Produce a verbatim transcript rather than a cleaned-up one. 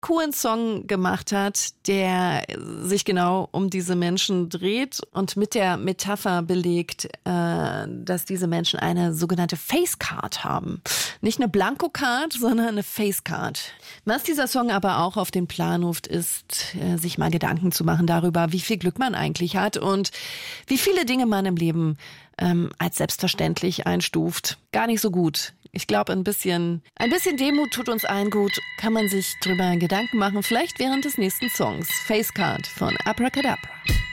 coolen Song gemacht hat, der sich genau um diese Menschen dreht und mit der Metapher belegt, äh, dass diese Menschen eine sogenannte Facecard haben. Nicht eine Blankocard, sondern eine Facecard. Was dieser Song aber auch auf den Plan ruft, ist, äh, sich mal Gedanken zu machen darüber, wie viel Glück man eigentlich hat und wie viele Dinge man im Leben ähm, als selbstverständlich einstuft. Gar nicht so gut. Ich glaube, ein bisschen, ein bisschen Demut tut uns allen gut. Kann man sich drüber Gedanken machen, vielleicht während des nächsten Songs. Facecard von Abracadabra.